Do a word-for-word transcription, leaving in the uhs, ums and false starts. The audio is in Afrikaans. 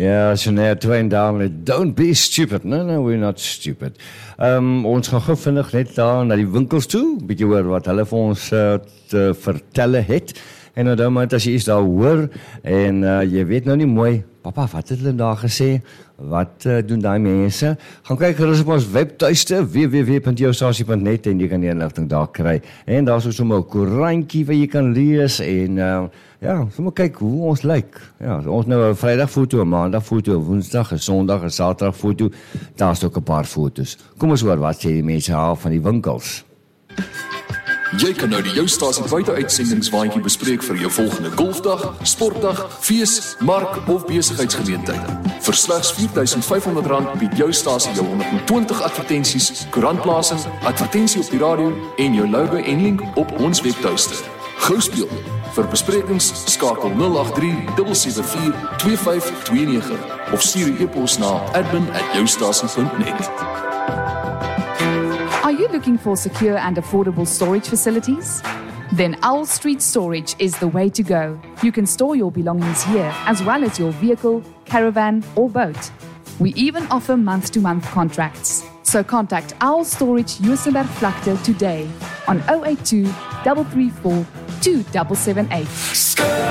Ja, Shania Twain daarmee, don't be stupid. No, no, we're not stupid. Um, ons gaan gou vinnig net daar na die winkels toe, bietjie hoor wat hulle vir ons uh, te vertelle het. En nou dan, as jy iets daar hoor, en uh, jy weet nou nie mooi, papa, wat het hulle daar gesê? Wat uh, doen die mense? Gaan kyk gerus op ons webtuiste, w w w punt jou stasie punt net, en jy kan die inligting daar kry. En daar is ook sommer 'n koerantjie wat jy kan lees, en uh, ja, sommer kyk hoe ons lyk. Ja, ons nou 'n Vrydag foto, 'n Maandag foto, 'n Woensdag, 'n Sondag, 'n Saterdag foto. Daar's ook 'n paar foto's. Kom ons hoor wat sê die mense al van die winkels. Jy kan nou die Jou Stasie buite-uitsendingswaandjie bespreek vir jou volgende golfdag, sportdag, fees, mark of besigheidsgeleentheid. Vir slegs vier duisend vyf honderd rand bied Jou Stasie jou honderd en twintig advertensies, koerantplasing, advertensie op die radio en jou logo en link op ons webtuiste. Gou speel. Vir besprekings skakel nul agt drie sewe sewe vier twee vyf twee nege of stuur 'n e-pos na admin at jou stasie punt net. Are you looking for secure and affordable storage facilities? Then Owl Street Storage is the way to go. You can store your belongings here, as well as your vehicle, caravan, or boat. We even offer month-to-month contracts. So contact Owl Storage Juisenberg Vlakte today on zero eight two, three three four, two seven seven eight.